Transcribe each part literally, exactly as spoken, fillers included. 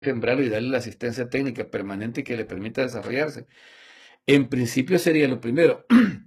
sembrarlo y darle la asistencia técnica permanente que le permita desarrollarse. En principio sería lo primero.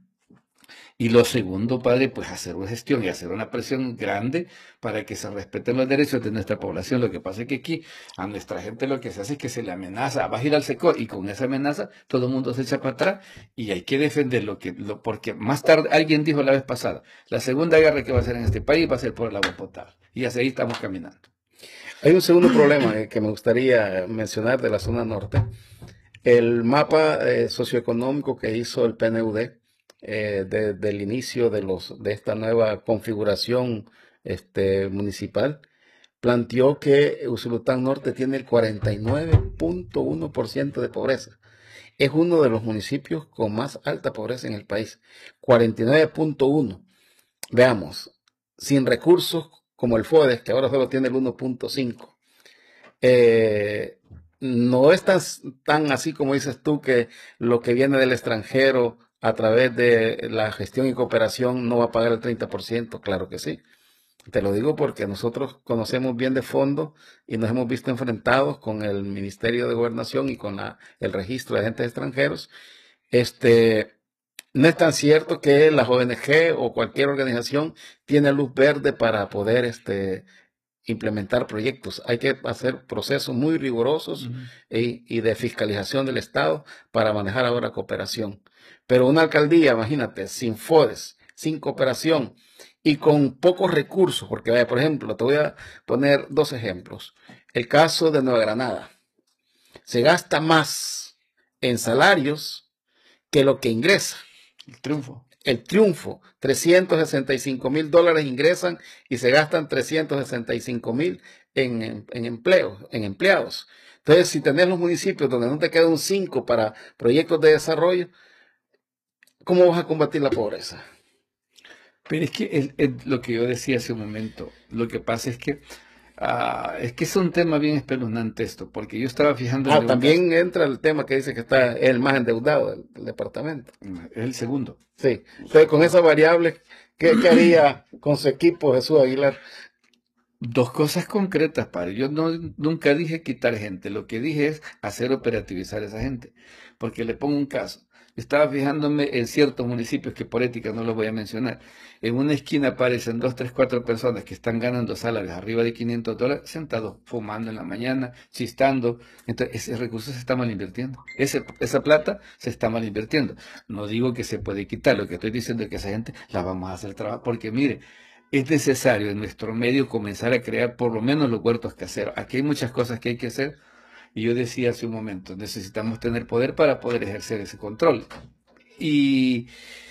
Y lo segundo, padre, pues hacer una gestión y hacer una presión grande para que se respeten los derechos de nuestra población. Lo que pasa es que aquí a nuestra gente lo que se hace es que se le amenaza, vas a ir al secor y con esa amenaza todo el mundo se echa para atrás y hay que defender lo que, lo, porque más tarde alguien dijo la vez pasada, la segunda guerra que va a ser en este país va a ser por el agua potable. Y hacia ahí estamos caminando. Hay un segundo problema que me gustaría mencionar de la zona norte. El mapa eh, socioeconómico que hizo el P N U D eh, desde el inicio de, los, de esta nueva configuración este, municipal planteó que Usulután Norte tiene el cuarenta y nueve punto uno por ciento de pobreza. Es uno de los municipios con más alta pobreza en el país, cuarenta y nueve punto uno. Veamos, sin recursos como el FODES, que ahora solo tiene el uno punto cinco. Eh, no es tan, tan así como dices tú, que lo que viene del extranjero a través de la gestión y cooperación no va a pagar el treinta por ciento. Claro que sí. Te lo digo porque nosotros conocemos bien de fondo y nos hemos visto enfrentados con el Ministerio de Gobernación y con la, el registro de agentes extranjeros. Este, no es tan cierto que la O N G o cualquier organización tiene luz verde para poder este, implementar proyectos. Hay que hacer procesos muy rigurosos uh-huh. y, y de fiscalización del Estado para manejar ahora cooperación. Pero una alcaldía, imagínate, sin FODES, sin cooperación y con pocos recursos, porque vaya, por ejemplo, te voy a poner dos ejemplos. El caso de Nueva Granada. Se gasta más en salarios que lo que ingresa. El triunfo. El triunfo, trescientos sesenta y cinco mil dólares ingresan y se gastan trescientos sesenta y cinco mil en, en, en empleos, en empleados. Entonces, si tenés los municipios donde no te queda un cinco para proyectos de desarrollo, ¿cómo vas a combatir la pobreza? Pero es que el, el, lo que yo decía hace un momento, lo que pasa es que Uh, es que es un tema bien espeluznante esto, porque yo estaba fijando... Ah, también caso. Entra el tema que dice que está el más endeudado del, del departamento. Es el segundo. Sí. Entonces, con esa variable, ¿qué, qué haría con su equipo Jesús Aguilar? Dos cosas concretas, padre. Yo no, nunca dije quitar gente, lo que dije es hacer operativizar a esa gente. Porque le pongo un caso. Estaba fijándome en ciertos municipios que por ética no los voy a mencionar. En una esquina aparecen dos, tres, cuatro personas que están ganando salarios arriba de quinientos dólares, sentados, fumando en la mañana, chistando. Entonces, ese recurso se está mal invirtiendo. Ese, esa plata se está mal invirtiendo. No digo que se puede quitar, lo que estoy diciendo es que esa gente la vamos a hacer trabajo. Porque mire, es necesario en nuestro medio comenzar a crear por lo menos los huertos caseros. Aquí hay muchas cosas que hay que hacer. Y yo decía hace un momento, necesitamos tener poder para poder ejercer ese control. Y,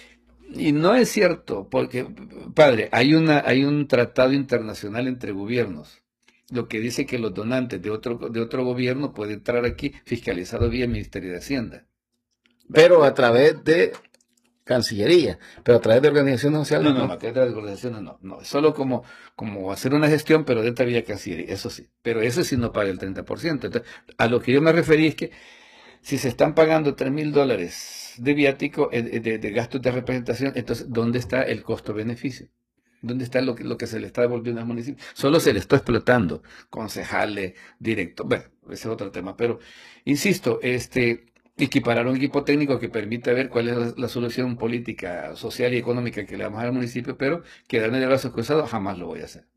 y no es cierto, porque, padre, hay, una, hay un tratado internacional entre gobiernos, lo que dice que los donantes de otro, de otro gobierno pueden entrar aquí fiscalizado vía Ministerio de Hacienda. Pero a través de Cancillería, pero a través de organizaciones sociales. No, no, no, a través de organizaciones no, no, solo como, como hacer una gestión, pero dentro vía Cancillería, eso sí, pero eso sí no paga el treinta por ciento. Entonces, a lo que yo me referí es que si se están pagando tres mil dólares de viático, de, de, de gastos de representación, entonces, ¿dónde está el costo-beneficio? ¿Dónde está lo que, lo que se le está devolviendo al municipio? Solo se le está explotando, concejales, directos, bueno, ese es otro tema, pero, insisto, este... equiparar un equipo técnico que permita ver cuál es la, la solución política, social y económica que le vamos a dar al municipio, pero quedarme de brazos cruzados jamás lo voy a hacer.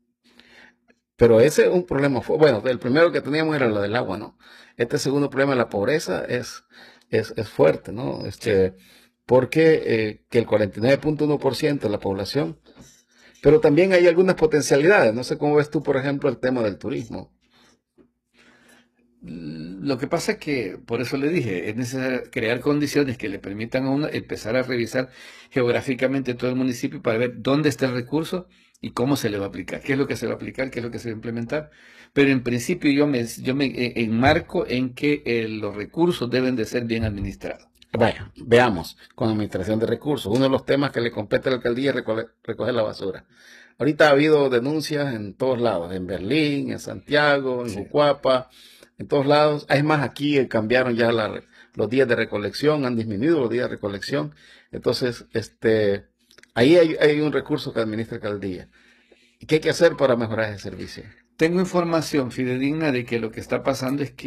Pero ese es un problema. Bueno, el primero que teníamos era lo del agua, ¿no? Este segundo problema, la pobreza, es, es, es fuerte, ¿no? Este, sí. Porque eh, que el cuarenta y nueve punto uno por ciento de la población, pero también hay algunas potencialidades. No sé cómo ves tú, por ejemplo, el tema del turismo. Lo que pasa es que, por eso le dije, es necesario crear condiciones que le permitan a uno empezar a revisar geográficamente todo el municipio para ver dónde está el recurso y cómo se le va a aplicar, qué es lo que se va a aplicar, qué es lo que se va a implementar. Pero en principio yo me, yo me enmarco en que eh, los recursos deben de ser bien administrados. Vaya, veamos, con administración de recursos. Uno de los temas que le compete a la alcaldía es recoger, recoger la basura. Ahorita ha habido denuncias en todos lados, en Berlín, en Santiago, en sí. Jucuapa, en todos lados. Es más, aquí cambiaron ya la, los días de recolección, han disminuido los días de recolección. Entonces, este, ahí hay, hay un recurso que administra la alcaldía. ¿Y qué hay que hacer para mejorar ese servicio? tengo información fidedigna de que lo que está pasando es que